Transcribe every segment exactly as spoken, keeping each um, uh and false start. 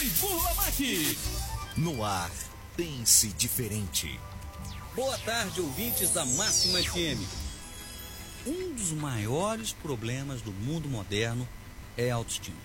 e Burlamac. No ar, pense diferente. Boa tarde, ouvintes da Máxima F M. Um dos maiores problemas do mundo moderno é a autoestima.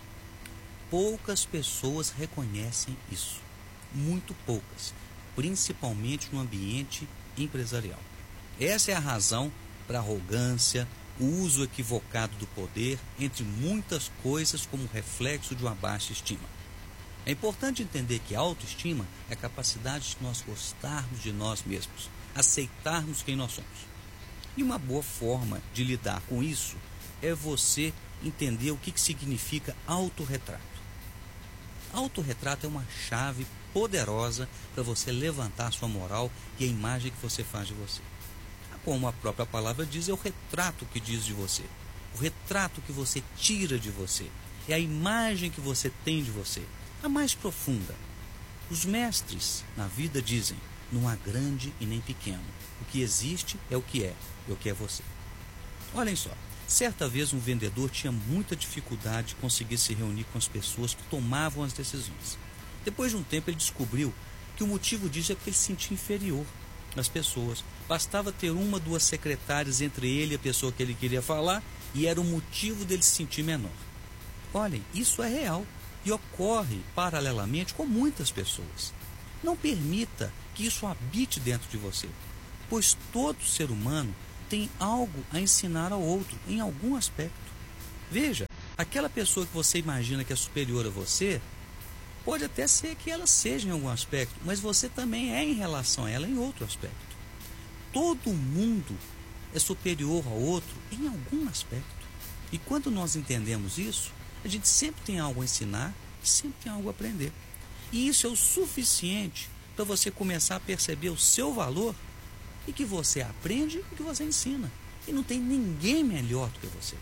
Poucas pessoas reconhecem isso. Muito poucas, principalmente no ambiente empresarial. Essa é a razão para a arrogância, o uso equivocado do poder, entre muitas coisas como reflexo de uma baixa estima. É importante entender que a autoestima é a capacidade de nós gostarmos de nós mesmos, aceitarmos quem nós somos. E uma boa forma de lidar com isso é você entender o que, que significa autorretrato. Autorretrato é uma chave poderosa para você levantar a sua moral e a imagem que você faz de você. Como a própria palavra diz, é o retrato que diz de você. O retrato que você tira de você. É a imagem que você tem de você. A mais profunda. Os mestres na vida dizem, não há grande e nem pequeno. O que existe é o que é, e o que é você. Olhem só, certa vez um vendedor tinha muita dificuldade de conseguir se reunir com as pessoas que tomavam as decisões. Depois de um tempo ele descobriu que o motivo disso é porque ele se sentia inferior às pessoas. Bastava ter uma, duas secretárias entre ele e a pessoa que ele queria falar e era o motivo dele se sentir menor. Olhem, isso é real e ocorre paralelamente com muitas pessoas. Não permita que isso habite dentro de você, pois todo ser humano tem algo a ensinar ao outro em algum aspecto. Veja, aquela pessoa que você imagina que é superior a você, pode até ser que ela seja em algum aspecto, mas você também é em relação a ela em outro aspecto. Todo mundo é superior ao outro em algum aspecto. E quando nós entendemos isso, a gente sempre tem algo a ensinar e sempre tem algo a aprender. E isso é o suficiente para você começar a perceber o seu valor e que você aprende e que você ensina. E não tem ninguém melhor do que você.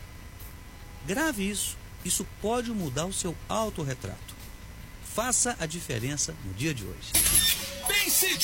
Grave isso. Isso pode mudar o seu autorretrato. Faça a diferença no dia de hoje. Pense